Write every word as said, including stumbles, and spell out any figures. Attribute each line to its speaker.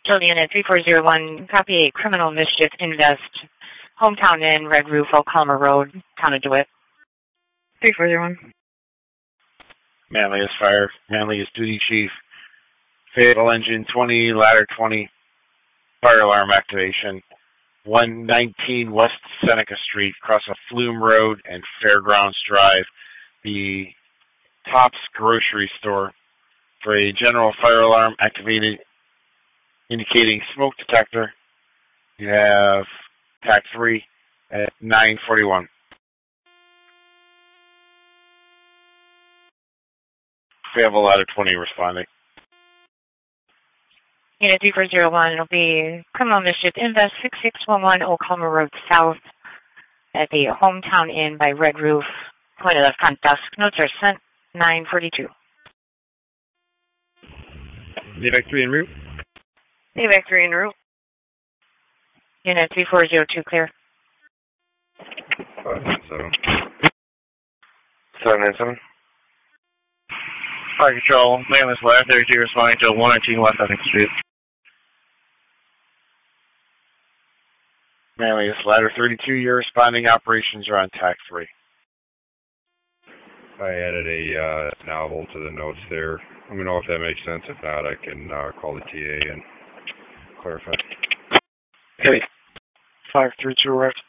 Speaker 1: Jillian at three four zero one, copy a criminal mischief invest, Hometown Inn, Red Roof, Oak Palmer Road, Town of DeWitt. three four zero one.
Speaker 2: Manly is fire. Manly is duty chief. Fatal engine twenty, ladder twenty, fire alarm activation. one nineteen West Seneca Street, across a Flume Road and Fairgrounds Drive. The Tops Grocery Store for a general fire alarm activated, indicating smoke detector. You have T A C three at nine forty-one. We have a ladder twenty responding.
Speaker 1: Unit three four zero one, it'll be criminal mischief invest six six one one Oak Palmer Road South at the Hometown Inn by Red Roof. Point of left front dusk. Notes are sent nine forty-two.
Speaker 3: A V A C three en route.
Speaker 1: A V A C three en route. Unit three four zero two clear.
Speaker 3: Five nine seven.
Speaker 4: Seven nine seven.
Speaker 5: Fire Control, Manless Ladder thirty-two responding to one nineteen West Seneca Street.
Speaker 2: Manly is ladder thirty-two. Your responding operations are on T A C three.
Speaker 3: I added a uh, novel to the notes there. Let me know if that makes sense. If not, I can uh, call the T A and clarify.
Speaker 4: Okay. five three two, right.